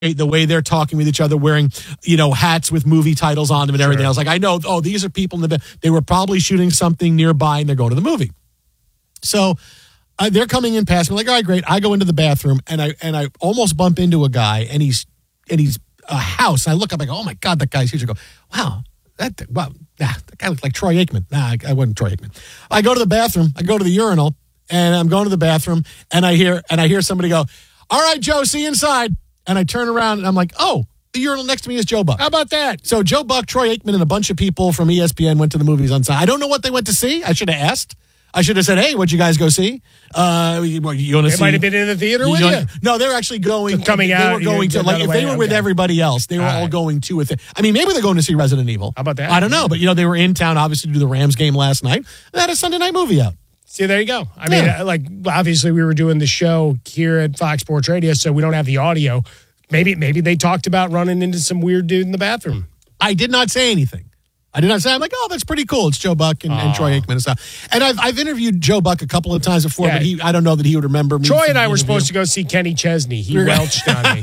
the way they're talking with each other, wearing, hats with movie titles on them and everything else. Like, I know, these are people they were probably shooting something nearby and they're going to the movie. So they're coming in past me, like, all right, great. I go into the bathroom and I almost bump into a guy and he's a house. I look up, I go, oh my God, that guy's huge. I go, wow. That guy looked like Troy Aikman. Nah, I wasn't Troy Aikman. I go to the bathroom. I go to the urinal, and I'm going to the bathroom, and I hear somebody go, all right, Joe, see you inside. And I turn around, and I'm like, oh, the urinal next to me is Joe Buck. How about that? So Joe Buck, Troy Aikman, and a bunch of people from ESPN went to the movies on Sunday. I don't know what they went to see. I should have asked. I should have said, hey, what'd you guys go see? You want to see? They might have been in the theater with you. No, they're actually going. So coming out. They were going to, like, if they were with everybody else, they were all going to a thing. I mean, maybe they're going to see Resident Evil. How about that? I don't know. But, they were in town, obviously, to do the Rams game last night. They had a Sunday night movie out. See, there you go. I mean, obviously, we were doing the show here at Fox Sports Radio, so we don't have the audio. Maybe they talked about running into some weird dude in the bathroom. I did not say anything. I'm like, oh, that's pretty cool. It's Joe Buck and Troy Aikman and stuff. And I've interviewed Joe Buck a couple of times before, but I don't know that he would remember me. Troy and I were supposed to go see Kenny Chesney. He welched on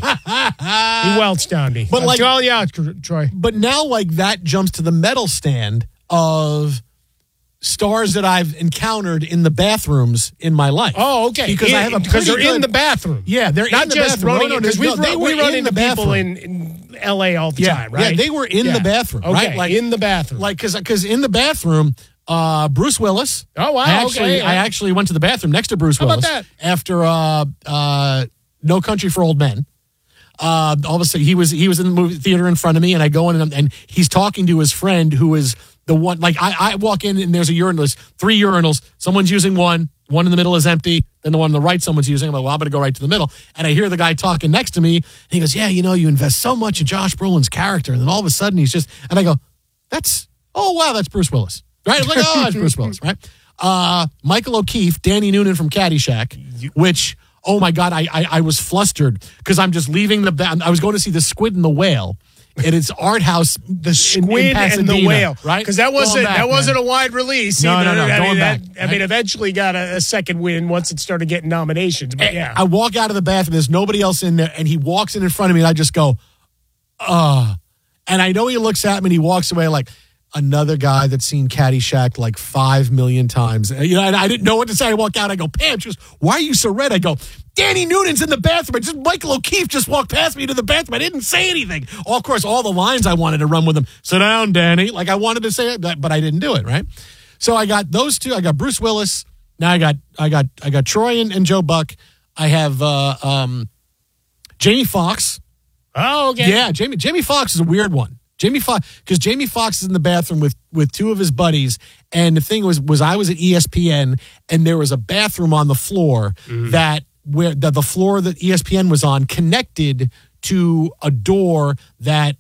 me. But Troy. But now, like, that jumps to the medal stand of stars that I've encountered in the bathrooms in my life. Oh, okay. Because they're in the bathroom. Yeah, they're not in the just bathroom. running. Because we run into people in L.A. all the time, right? Yeah, they were in the bathroom, okay, right? Like, in the bathroom. Like, because in the bathroom, Bruce Willis. Oh, wow. I actually went to the bathroom next to Bruce Willis. How about that? After No Country for Old Men. All of a sudden, he was in the movie theater in front of me, and I go in and he's talking to his friend who is the one. Like, I walk in and there's a urinal, there's 3 urinals. Someone's using one in the middle is empty. Then the one on the right someone's using. I'm like, well, I'm going to go right to the middle. And I hear the guy talking next to me. And he goes, yeah, you invest so much in Josh Brolin's character. And then all of a sudden he's just, and I go, that's Bruce Willis. Right? I'm like, oh, that's Bruce Willis, right? Michael O'Keefe, Danny Noonan from Caddyshack, which, oh my God, I was flustered because I'm just leaving I was going to see The Squid and the Whale. It is Art House, The Squid and the Whale, right? Because that wasn't a wide release. No. I mean, eventually got a second win once it started getting nominations. But yeah, I walk out of the bathroom. There's nobody else in there, and he walks in front of me, and I just go, and I know he looks at me, and he walks away like another guy that's seen Caddyshack like 5 million times. And I didn't know what to say. I walk out. I go, Pam. She goes, why are you so red? I go, Danny Noonan's in the bathroom. Michael O'Keefe just walked past me to the bathroom. I didn't say anything. Of course, all the lines I wanted to run with him. Sit down, Danny. Like, I wanted to say it, but I didn't do it, right? So I got those two. I got Bruce Willis. Now I got Troy and Joe Buck. I have Jamie Foxx. Oh, okay. Yeah, Jamie Foxx is a weird one. Jamie Foxx is in the bathroom with 2 of his buddies, and the thing was I was at ESPN, and there was a bathroom on the floor that where the floor that ESPN was on connected to a door that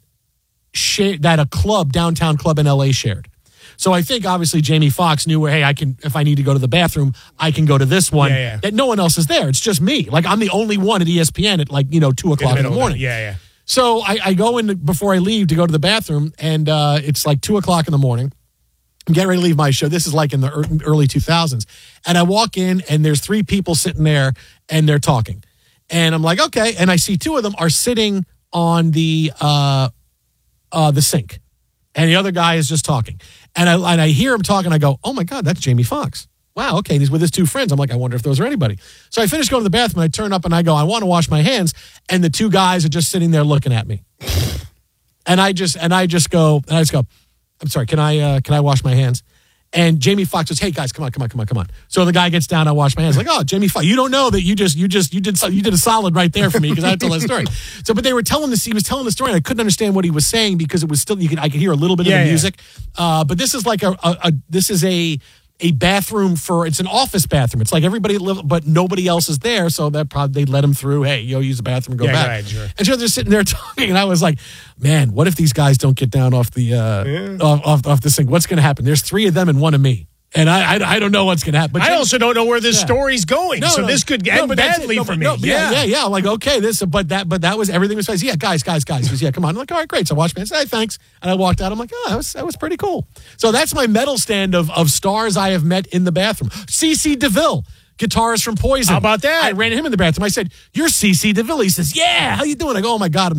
a downtown club in LA shared. So I think obviously Jamie Foxx knew where, hey, I can, if I need to go to the bathroom, I can go to this one. That no one else is there. It's just me. Like, I'm the only one at ESPN at 2:00 in the morning. Yeah. So I go in before I leave to go to the bathroom, and it's like 2:00 in the morning. I'm getting ready to leave my show. This is like in the early 2000s. And I walk in, and there's 3 people sitting there, and they're talking. And I'm like, okay. And I see 2 of them are sitting on the sink. And the other guy is just talking. And I hear him talking. I go, oh, my God, that's Jamie Foxx. Wow, okay. And he's with his 2 friends. I'm like, I wonder if those are anybody. So I finish going to the bathroom, and I turn up, and I go, I want to wash my hands. And the 2 guys are just sitting there looking at me. And I just go, I'm sorry, can I wash my hands? And Jamie Foxx says, hey guys, come on. So the guy gets down, I wash my hands. Like, oh, Jamie Foxx, you don't know that you did a solid right there for me because I told that story. So, but they were he was telling the story, and I couldn't understand what he was saying because it was still, I could hear a little bit of the music. But this is like this is a bathroom it's an office bathroom. It's like everybody but nobody else is there. So that probably they let him through. Hey, use the bathroom and go back. Right, sure. And so they're sitting there talking, and I was like, man, what if these guys don't get down off the off the sink? What's going to happen? There's 3 of them and 1 of me. And I don't know what's going to happen. But I also don't know where this story's going. This could end badly for me. Yeah. Like, okay, but that was everything was fine. Yeah, guys. He goes, yeah, come on. I'm like, all right, great. So I watched me. I said, hey, thanks. And I walked out. I'm like, oh, that was pretty cool. So that's my medal stand of stars I have met in the bathroom. CeCe DeVille guitarist from Poison. How about that? I ran him in the bathroom. I said, "You're CC DeVille." He says, "Yeah, how you doing?" I go, "Oh my God, I'm